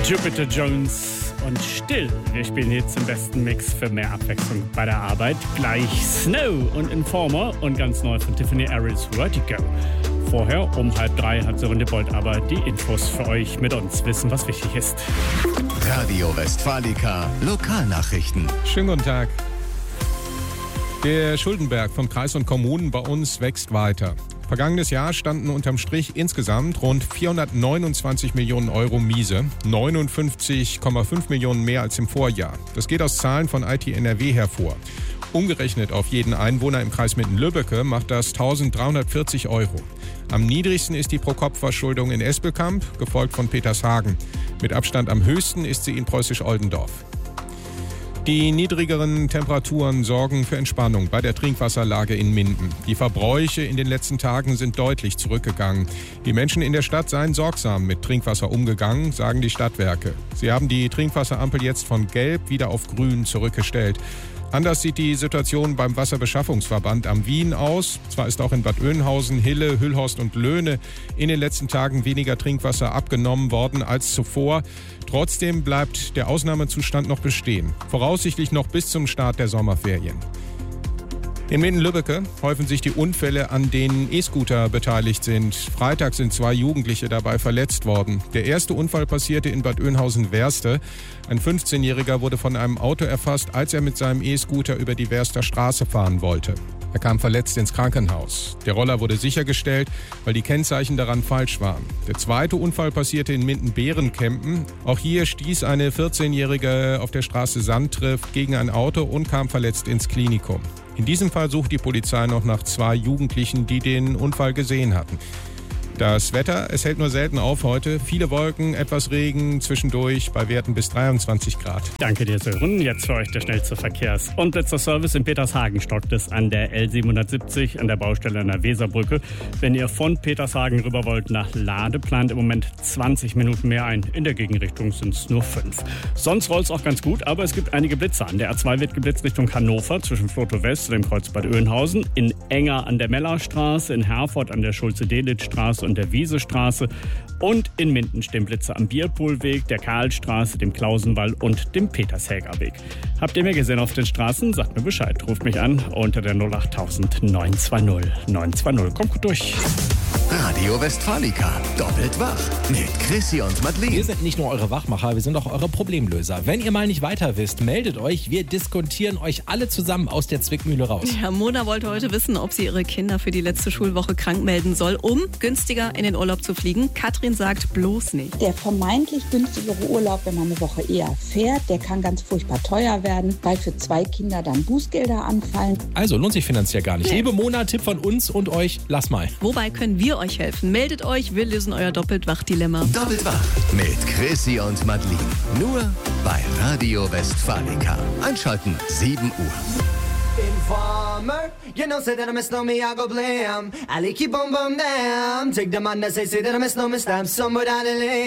Jupiter Jones und Still. Wir spielen jetzt den besten Mix für mehr Abwechslung bei der Arbeit. Gleich Snow und Informer und ganz neu von Tiffany Harris, Vertigo. Vorher um 2:30 hat Sören Debold aber die Infos für euch mit uns. Wissen, was wichtig ist. Radio Westfalica Lokalnachrichten. Schönen guten Tag. Der Schuldenberg von Kreis und Kommunen bei uns wächst weiter. Vergangenes Jahr standen unterm Strich insgesamt rund 429 Millionen Euro miese, 59,5 Millionen mehr als im Vorjahr. Das geht aus Zahlen von IT NRW hervor. Umgerechnet auf jeden Einwohner im Kreis Mitten-Lübbecke macht das 1.340 Euro. Am niedrigsten ist die Pro-Kopf-Verschuldung in Espelkamp, gefolgt von Petershagen. Mit Abstand am höchsten ist sie in Preußisch-Oldendorf. Die niedrigeren Temperaturen sorgen für Entspannung bei der Trinkwasserlage in Minden. Die Verbräuche in den letzten Tagen sind deutlich zurückgegangen. Die Menschen in der Stadt seien sorgsam mit Trinkwasser umgegangen, sagen die Stadtwerke. Sie haben die Trinkwasserampel jetzt von gelb wieder auf grün zurückgestellt. Anders sieht die Situation beim Wasserbeschaffungsverband am Wien aus. Zwar ist auch in Bad Oeynhausen, Hille, Hüllhorst und Löhne in den letzten Tagen weniger Trinkwasser abgenommen worden als zuvor. Trotzdem bleibt der Ausnahmezustand noch bestehen. Voraussichtlich noch bis zum Start der Sommerferien. In Minden-Lübbecke häufen sich die Unfälle, an denen E-Scooter beteiligt sind. Freitag sind 2 Jugendliche dabei verletzt worden. Der erste Unfall passierte in Bad Oeynhausen-Werste. Ein 15-Jähriger wurde von einem Auto erfasst, als er mit seinem E-Scooter über die Werster Straße fahren wollte. Er kam verletzt ins Krankenhaus. Der Roller wurde sichergestellt, weil die Kennzeichen daran falsch waren. Der zweite Unfall passierte in Minden-Behrenkempen. Auch hier stieß eine 14-Jährige auf der Straße Sandtriff gegen ein Auto und kam verletzt ins Klinikum. In diesem Fall sucht die Polizei noch nach 2 Jugendlichen, die den Unfall gesehen hatten. Das Wetter, es hält nur selten auf heute. Viele Wolken, etwas Regen, zwischendurch bei Werten bis 23 Grad. Danke dir, Sören. Jetzt für euch der schnellste Verkehrs- und letzter Service in Petershagen stockt es an der L770 an der Baustelle an der Weserbrücke. Wenn ihr von Petershagen rüber wollt nach Lade, plant im Moment 20 Minuten mehr ein. In der Gegenrichtung sind es nur 5. Sonst rollt es auch ganz gut, aber es gibt einige Blitze an. Der A2 wird geblitzt Richtung Hannover zwischen Floto West und dem Kreuz Bad Oeynhausen, in Enger an der Mellerstraße, in Herford an der Schulze-Delitzsch-Straße und der Wiesestraße und in Minden stehen Blitze am Bierpohlweg, der Karlstraße, dem Klausenwall und dem Petershägerweg. Habt ihr mehr gesehen auf den Straßen? Sagt mir Bescheid. Ruft mich an unter der 08000 920 920. Kommt gut durch. Radio Westfalica doppelt wach mit Chrissy und Madeleine. Wir sind nicht nur eure Wachmacher, wir sind auch eure Problemlöser. Wenn ihr mal nicht weiter wisst, meldet euch. Wir diskutieren euch alle zusammen aus der Zwickmühle raus. Ja, Mona wollte heute wissen, ob sie ihre Kinder für die letzte Schulwoche krank melden soll, um günstiger in den Urlaub zu fliegen. Katrin sagt bloß nicht. Der vermeintlich günstigere Urlaub, wenn man eine Woche eher fährt, der kann ganz furchtbar teuer werden, weil für 2 Kinder dann Bußgelder anfallen. Also lohnt sich finanziell gar nicht. Liebe Mona, Tipp von uns und euch, lass mal. Wobei können wir euch helfen? Meldet euch, wir lösen euer Doppelt-Wach-Dilemma. Doppelt wach mit Chrissy und Madeleine. Nur bei Radio Westfalica. Einschalten 7 Uhr. Informer, you know, say that I miss no me, I go blam. I keep on bum down. Take the man that say that I miss no me, stamp somewhere down the lane.